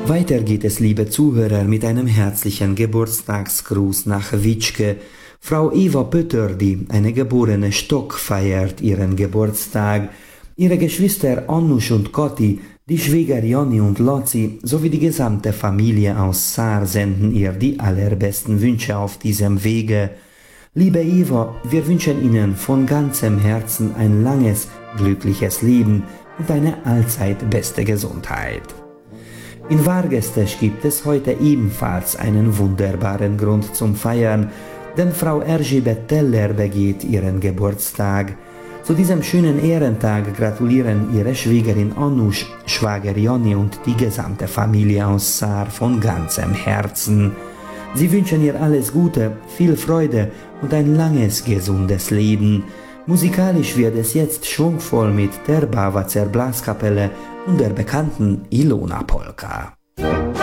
Weiter geht es, liebe Zuhörer, mit einem herzlichen Geburtstagsgruß nach Witschke. Frau Eva Pötterdi, eine geborene Stock, feiert ihren Geburtstag. Ihre Geschwister Annusch und Kotti, die Schwieger Jonny und Lotzi sowie die gesamte Familie aus Saar senden ihr die allerbesten Wünsche auf diesem Wege. Liebe Eva, wir wünschen Ihnen von ganzem Herzen ein langes, glückliches Leben und eine allzeit beste Gesundheit. In Vargestech gibt es heute ebenfalls einen wunderbaren Grund zum Feiern, denn Frau Erzsébet Teller begeht ihren Geburtstag. Zu diesem schönen Ehrentag gratulieren ihre Schwiegerin Annusch, Schwager Jonny und die gesamte Familie aus Saar von ganzem Herzen. Sie wünschen ihr alles Gute, viel Freude und ein langes, gesundes Leben. Musikalisch wird es jetzt schwungvoll mit der Bavacer Blaskapelle und der bekannten Ilona Polka.